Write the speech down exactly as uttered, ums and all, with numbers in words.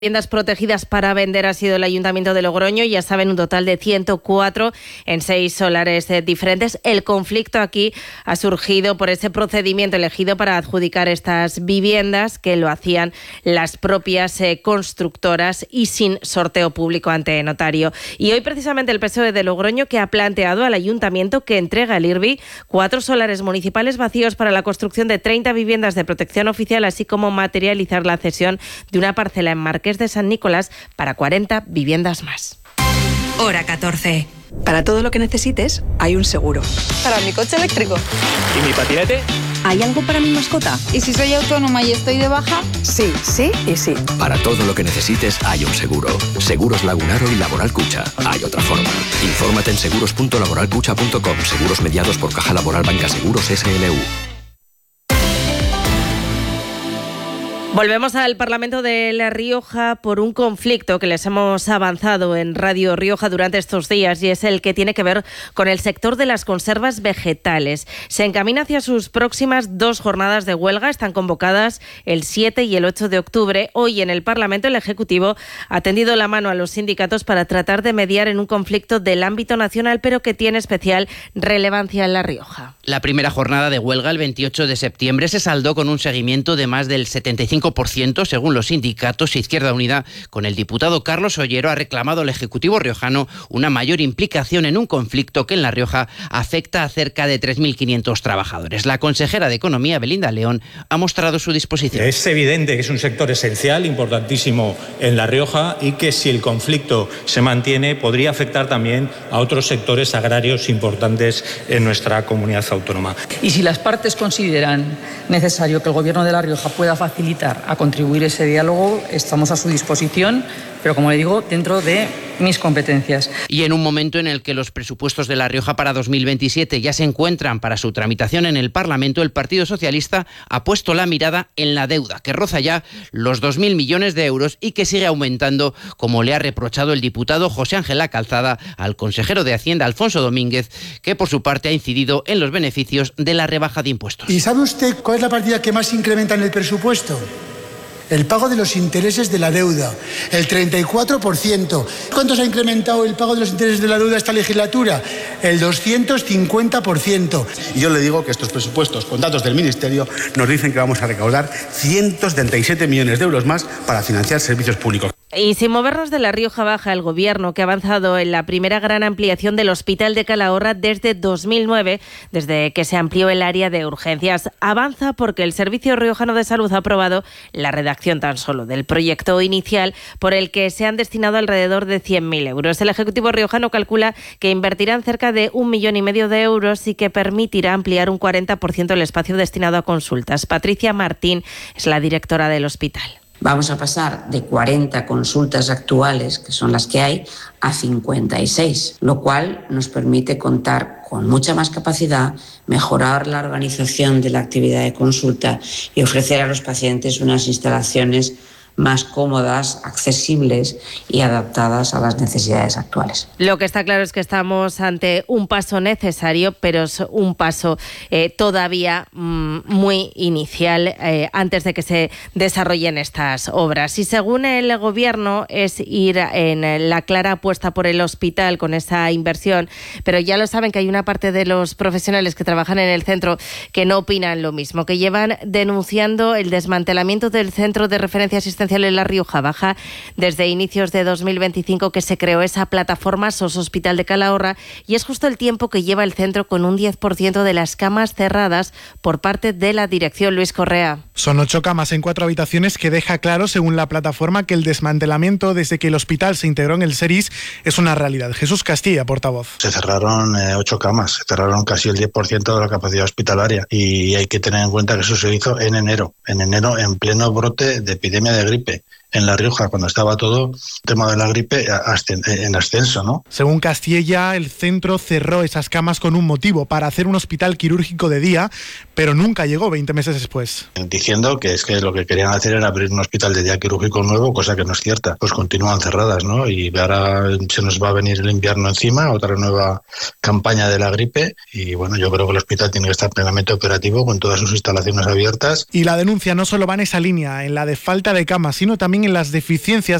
Viviendas protegidas para vender ha sido el Ayuntamiento de Logroño, ya saben, un total de ciento cuatro en seis solares eh, diferentes. El conflicto aquí ha surgido por ese procedimiento elegido para adjudicar estas viviendas, que lo hacían las propias eh, constructoras y sin sorteo público ante notario. Y hoy precisamente el P S O E de Logroño, que ha planteado al Ayuntamiento que entrega al I R B I cuatro solares municipales vacíos para la construcción de treinta viviendas de protección oficial, así como materializar la cesión de una parcela en Marqués de San Nicolás para cuarenta viviendas más. Hora catorce. Para todo lo que necesites, hay un seguro. Para mi coche eléctrico. ¿Y mi patinete? ¿Hay algo para mi mascota? ¿Y si soy autónoma y estoy de baja? Sí, sí y sí. Para todo lo que necesites hay un seguro. Seguros Lagunaro y Laboral Cucha. Hay otra forma. Infórmate en seguros punto laboral cucha punto com. Seguros mediados por Caja Laboral Banca Seguros S L U. Volvemos al Parlamento de La Rioja por un conflicto que les hemos avanzado en Radio Rioja durante estos días, y es el que tiene que ver con el sector de las conservas vegetales. Se encamina hacia sus próximas dos jornadas de huelga. Están convocadas el siete y el ocho de octubre. Hoy en el Parlamento el Ejecutivo ha tendido la mano a los sindicatos para tratar de mediar en un conflicto del ámbito nacional, pero que tiene especial relevancia en La Rioja. La primera jornada de huelga el veintiocho de septiembre se saldó con un seguimiento de más del setenta y cinco por ciento según los sindicatos. Izquierda Unida, con el diputado Carlos Ollero, ha reclamado al Ejecutivo riojano una mayor implicación en un conflicto que en La Rioja afecta a cerca de tres mil quinientos trabajadores. La consejera de Economía, Belinda León, ha mostrado su disposición. Es evidente que es un sector esencial, importantísimo en La Rioja, y que si el conflicto se mantiene podría afectar también a otros sectores agrarios importantes en nuestra comunidad autónoma. Y si las partes consideran necesario que el Gobierno de La Rioja pueda facilitar a contribuir a ese diálogo, estamos a su disposición, pero como le digo, dentro de mis competencias. Y en un momento en el que los presupuestos de La Rioja para dos mil veintisiete ya se encuentran para su tramitación en el Parlamento, el Partido Socialista ha puesto la mirada en la deuda, que roza ya los dos mil millones de euros y que sigue aumentando, como le ha reprochado el diputado José Ángel Calzada al consejero de Hacienda, Alfonso Domínguez, que por su parte ha incidido en los beneficios de la rebaja de impuestos. ¿Y sabe usted cuál es la partida que más incrementa en el presupuesto? El pago de los intereses de la deuda, el treinta y cuatro por ciento. ¿Cuánto se ha incrementado el pago de los intereses de la deuda esta legislatura? El doscientos cincuenta por ciento. Y yo le digo que estos presupuestos, con datos del Ministerio, nos dicen que vamos a recaudar ciento setenta y siete millones de euros más para financiar servicios públicos. Y sin movernos de La Rioja Baja, el Gobierno, que ha avanzado en la primera gran ampliación del Hospital de Calahorra desde dos mil nueve, desde que se amplió el área de urgencias, avanza porque el Servicio Riojano de Salud ha aprobado la redacción tan solo del proyecto inicial, por el que se han destinado alrededor de cien mil euros. El Ejecutivo riojano calcula que invertirán cerca de un millón y medio de euros y que permitirá ampliar un cuarenta por ciento el espacio destinado a consultas. Patricia Martín es la directora del hospital. Vamos a pasar de cuarenta consultas actuales, que son las que hay, a cincuenta y seis, lo cual nos permite contar con mucha más capacidad, mejorar la organización de la actividad de consulta y ofrecer a los pacientes unas instalaciones más cómodas, accesibles y adaptadas a las necesidades actuales. Lo que está claro es que estamos ante un paso necesario, pero es un paso eh, todavía mmm, muy inicial eh, antes de que se desarrollen estas obras. Y según el Gobierno es ir en la clara apuesta por el hospital con esa inversión, pero ya lo saben que hay una parte de los profesionales que trabajan en el centro que no opinan lo mismo, que llevan denunciando el desmantelamiento del Centro de Referencia Asistencial en La Rioja Baja desde inicios de dos mil veinticinco, que se creó esa plataforma S O S Hospital de Calahorra, y es justo el tiempo que lleva el centro con un diez por ciento de las camas cerradas por parte de la dirección. Luis Correa. Son ocho camas en cuatro habitaciones, que deja claro, según la plataforma, que el desmantelamiento desde que el hospital se integró en el SERIS es una realidad. Jesús Castilla, portavoz. Se cerraron eh, ocho camas, se cerraron casi el diez por ciento de la capacidad hospitalaria, y hay que tener en cuenta que eso se hizo en enero, en enero en pleno brote de epidemia de gripe en La Rioja, cuando estaba todo el tema de la gripe en ascenso, ¿no? Según Castilla, el centro cerró esas camas con un motivo, para hacer un hospital quirúrgico de día, pero nunca llegó veinte meses después. Diciendo que es que lo que querían hacer era abrir un hospital de día quirúrgico nuevo, cosa que no es cierta. Pues continúan cerradas, ¿no? Y ahora se nos va a venir el invierno encima, otra nueva campaña de la gripe, y bueno, yo creo que el hospital tiene que estar plenamente operativo con todas sus instalaciones abiertas. Y la denuncia no solo va en esa línea, en la de falta de camas, sino también también en las deficiencias